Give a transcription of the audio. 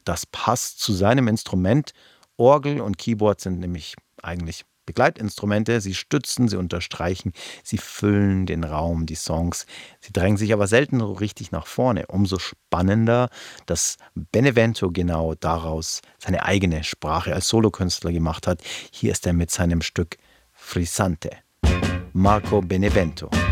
das passt zu seinem Instrument. Orgel und Keyboard sind nämlich eigentlich Begleitinstrumente. Sie stützen, sie unterstreichen, sie füllen den Raum, die Songs. Sie drängen sich aber selten so richtig nach vorne. Umso spannender, dass Benevento genau daraus seine eigene Sprache als Solokünstler gemacht hat. Hier ist er mit seinem Stück Frizzante. Marco Benevento.